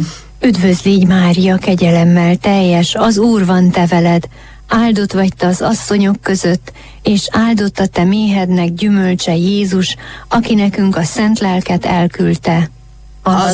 Üdvözl légy Mária, kegyelemmel teljes, az Úr van te veled, áldott vagy te az asszonyok között, és áldott a te méhednek gyümölcse Jézus, aki nekünk a szent lelket elküldte.